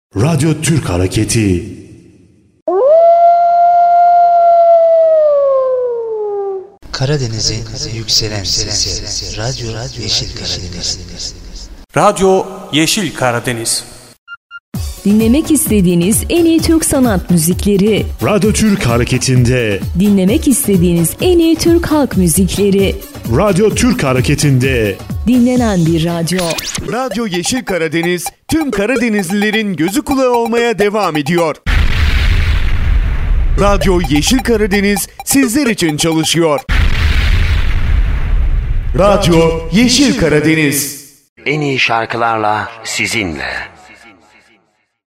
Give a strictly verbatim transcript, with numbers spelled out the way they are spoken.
Radyo Türk Hareketi. Karadeniz'in yükselen sesi. Radyo Yeşil Karadeniz. Radyo Yeşil Karadeniz. Dinlemek istediğiniz en iyi Türk sanat müzikleri. Radyo Türk Hareketi'nde. Dinlemek istediğiniz en iyi Türk halk müzikleri. Radyo Türk Hareketi'nde. Dinlenen bir radyo. Radyo Yeşil Karadeniz, tüm Karadenizlilerin gözü kulağı olmaya devam ediyor. Radyo Yeşil Karadeniz sizler için çalışıyor. Radyo Yeşil Karadeniz. En iyi şarkılarla sizinle.